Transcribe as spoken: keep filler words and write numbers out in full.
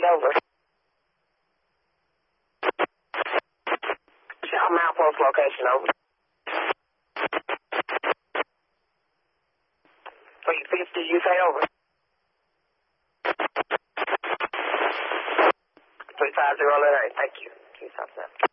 over. Shell Milepost location, over. three fifty, you say over. three five zero, thank you. Two five seven.